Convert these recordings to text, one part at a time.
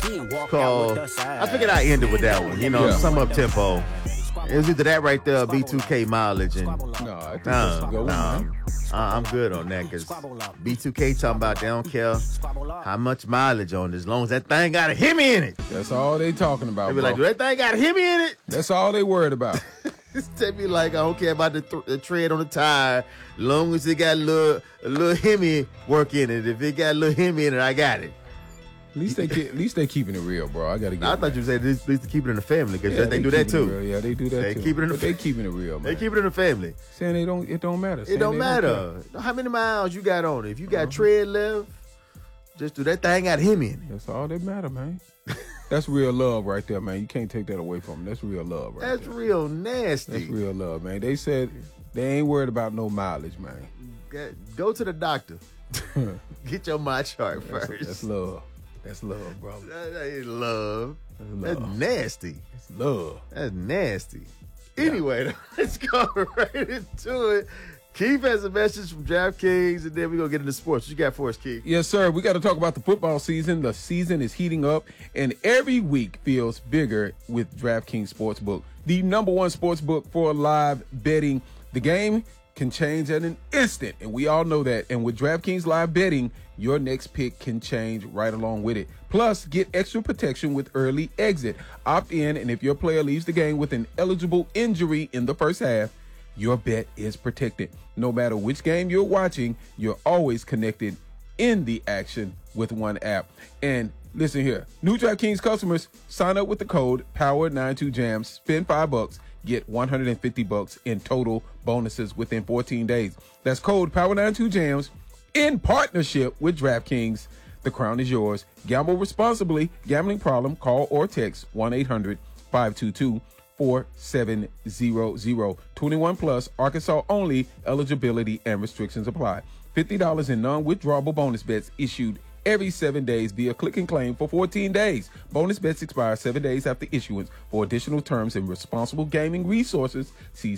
called, I figured I ended with that one. You know, some up tempo. It was either that right there, or B2K mileage, and No, I think that's a good one, man. I'm good on that because B2K talking about they don't care how much mileage on it, as long as that thing got a Hemi in it. That's all they talking about, They be bro. like, do that thing got a Hemi in it? That's all they worried about. They be like, I don't care about the tread on the tire, as long as it got a little Hemi work in it. If it got a little Hemi in it, I got it. At least they keeping it real, bro. I gotta get. I thought you said at least to keep it in the family because they do that too. Yeah, they do that They too. keep it in the But they keeping it real, man. They keep it in the family. Saying it don't matter. It don't matter. How many miles you got on it? If you got tread left, just do that thing got him in it. That's all that matter, man. That's real love right there, man. You can't take that away from them. That's real love right That's there. real nasty. That's real love, man. They said they ain't worried about no mileage, man. Go to the doctor. Get your my chart first. That's love. That's love, brother. That ain't love. That's That's nasty. It's love. That's nasty. Anyway, let's go right into it. Keith has a message from DraftKings, and then we're going to get into sports. What you got for us, Keith? Yes, sir. We got to talk about the football season. The season is heating up, and every week feels bigger with DraftKings Sportsbook, the number one sportsbook for live betting. The game can change at an instant, and we all know that. And with DraftKings live betting, your next pick can change right along with it. Plus, get extra protection with early exit. Opt in, and if your player leaves the game with an eligible injury in the first half, your bet is protected. No matter which game you're watching, you're always connected in the action with one app. And listen here, new DraftKings customers, sign up with the code POWER92JAMS, spend $5, get $150 in total bonuses within 14 days. That's code POWER92JAMS in partnership with DraftKings. The crown is yours. Gamble responsibly. Gambling problem, call or text 1-800-522-4700. 21 plus, Arkansas only. Eligibility and restrictions apply. $50 in non-withdrawable bonus bets issued every 7 days via click and claim for 14 days. Bonus bets expire 7 days after issuance. For additional terms and responsible gaming resources, see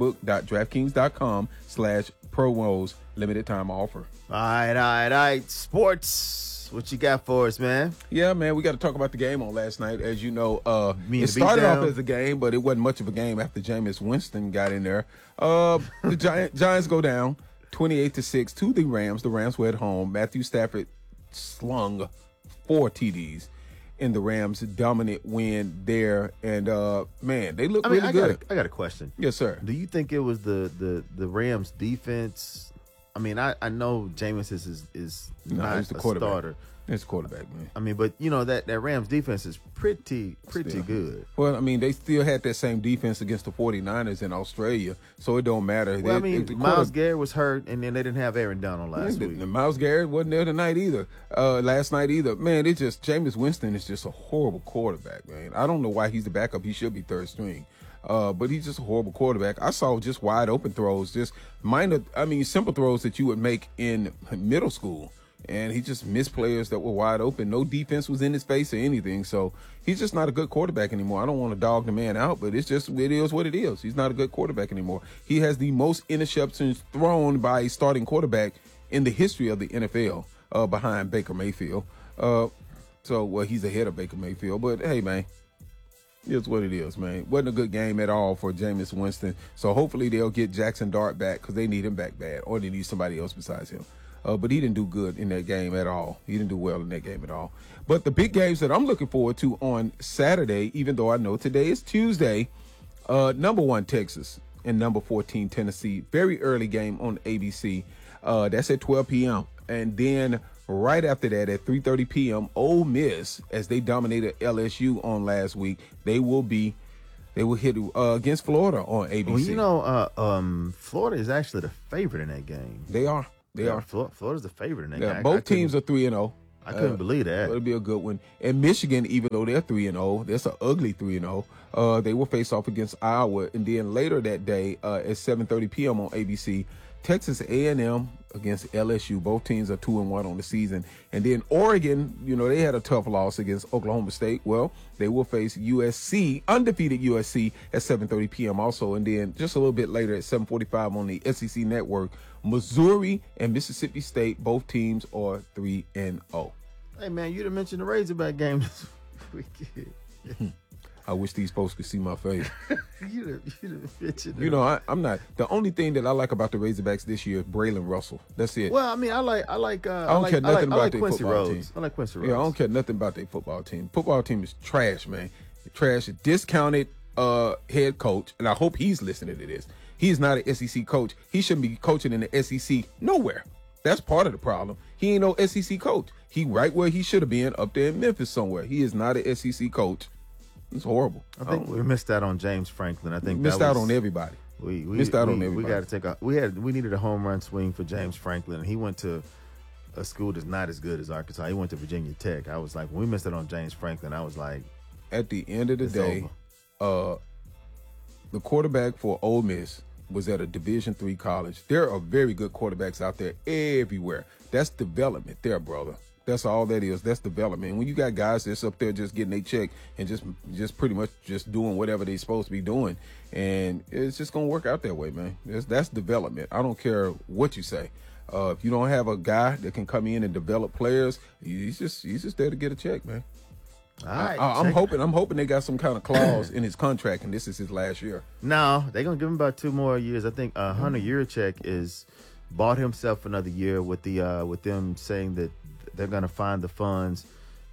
sportsbook.draftkings.com/promos. Limited time offer. All right. Sports. What you got for us, man? Yeah, man, we got to talk about the game on last night. As you know, it the started off beatdown? as a game, but it wasn't much of a game after Jameis Winston got in there. The Giants go down 28-6 to the Rams. The Rams were at home. Matthew Stafford slung 4 TDs in the Rams' dominant win there. And, man, they look really good. I got a question. Yes, sir. Do you think it was the Rams defense? I mean, I know Jameis is not he's the a quarterback. starter. It's quarterback, man. I mean, but you know that Rams defense is pretty good. Well, I mean, they still had that same defense against the 49ers in Australia, so it don't matter. Well, I mean, Myles Garrett was hurt, and then they didn't have Aaron Donald last week. Myles Garrett wasn't there tonight either. Last night either. Man, Jameis Winston is just a horrible quarterback, man. I don't know why he's the backup. He should be third string. But he's just a horrible quarterback. I saw just wide open throws, just simple throws that you would make in middle school. And he just missed players that were wide open. No defense was in his face or anything. So he's just not a good quarterback anymore. I don't want to dog the man out, but it is what it is. He's not a good quarterback anymore. He has the most interceptions thrown by a starting quarterback in the history of the NFL, behind Baker Mayfield. He's ahead of Baker Mayfield. But, hey, man, it's what it is, man. Wasn't a good game at all for Jameis Winston. So hopefully they'll get Jackson Dart back because they need him back bad, or they need somebody else besides him. But he didn't do good in that game at all. He didn't do well in that game at all. But the big games that I'm looking forward to on Saturday, even though I know today is Tuesday, number 1 Texas and number 14 Tennessee. Very early game on ABC. That's at 12 p.m. And then right after that at 3:30 p.m., Ole Miss, as they dominated LSU on last week, they will hit against Florida on ABC. Well, you know, Florida is actually the favorite in that game. They are. Florida's the favorite in that game. Both teams are 3-0. I couldn't believe that. It'll be a good one. And Michigan, even though they're 3-0, that's an ugly 3-0. They will face off against Iowa. And then later that day at 7:30 p.m. on ABC, Texas A&M against LSU. Both teams are 2-1 on the season. And then Oregon, you know, they had a tough loss against Oklahoma State. Well, they will face USC, undefeated USC, at 7:30 p.m. also. And then just a little bit later at 7:45 on the SEC Network, Missouri and Mississippi State, both teams are 3-0. Hey, man, you done mentioned the Razorback game this weekend. I wish these folks could see my face. you done mentioned You know, I'm not. The only thing that I like about the Razorbacks this year is Braylon Russell. That's it. Well, I mean, I like care nothing about their Quincy football Rhodes. team. I like Quincy Rhodes. Yeah, I don't care nothing about their football team. Football team is trash, man. Trash. Discounted head coach, and I hope he's listening to this. He's not an SEC coach. He shouldn't be coaching in the SEC nowhere. That's part of the problem. He ain't no SEC coach. He right where he should have been, up there in Memphis somewhere. He is not an SEC coach. It's horrible. I think we missed out on James Franklin. I think missed out on everybody. We missed out on everybody. We got to take we needed a home run swing for James Franklin, and he went to a school that's not as good as Arkansas. He went to Virginia Tech. I was like, when we missed out on James Franklin, I was like, at the end of the day, the quarterback for Ole Miss was at a Division III college. There are very good quarterbacks out there everywhere. That's development there, brother. That's all that is. That's development. And when you got guys that's up there just getting their check and just pretty much just doing whatever they're supposed to be doing, and it's just gonna work out that way, man. That's development. I don't care what you say. If you don't have a guy that can come in and develop players, he's just there to get a check, man. all right. I'm hoping they got some kind of clause in his contract, and this is his last year. No, they're gonna give him about 2 more years. I think Hunter Yurachek is bought himself another year with them saying that they're gonna find the funds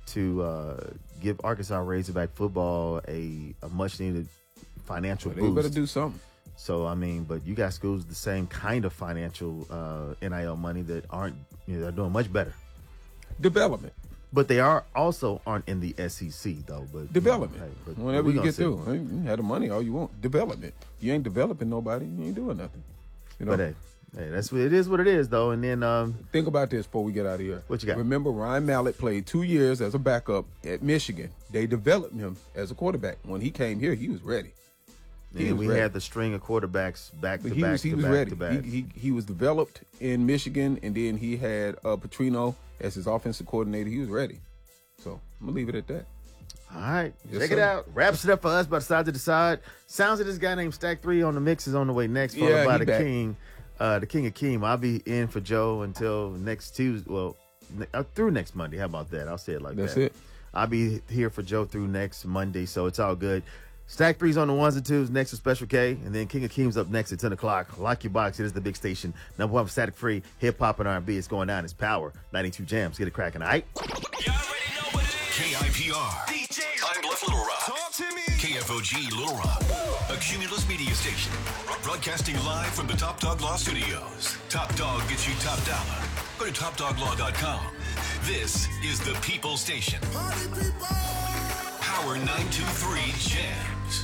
to give Arkansas Razorback football a much needed financial boost. They better do something. So I mean, but you got schools with the same kind of financial NIL money that aren't, they're doing much better. Development. But they aren't in the SEC though. But development. But whenever we you gonna get see. through, you have the money, all you want. Development. You ain't developing nobody. You ain't doing nothing. You know. But hey, that's what it is. What it is though. And then think about this before we get out of here. What you got? Remember, Ryan Mallett played 2 years as a backup at Michigan. They developed him as a quarterback. When he came here, he was ready. We had the string of quarterbacks back to He back was to ready. back. He was developed in Michigan, and then he had Petrino as his offensive coordinator. He was ready. So I'm gonna leave it at that. All right, Yes, check it sir. out. Wraps it up for us by Side to the Side. Sounds of this guy named Stack 3 on the mix is on the way next, followed Yeah, by he the back. King of Keem. I'll be in for Joe until next Tuesday. Well, through next Monday. How about that? I'll say it like That's that. it. I'll be here for Joe through next Monday, so it's all good. Stack 3's on the ones and twos. Next is Special K, and then King of Keem's up next at 10 o'clock. Lock your box. It is the big station. Number 1 for static free hip hop and R&B. It's going down. It's Power 92 Jams. Get it cracking, all right? Y'all already know what it is. KIPR. DJ. I'm Bluff Little Rock. Talk to me. KFOG Little Rock. A Cumulus media station. Broadcasting live from the Top Dog Law Studios. Top Dog gets you top dollar. Go to TopDogLaw.com. This is the People Station. Party people. Power 923 Jam.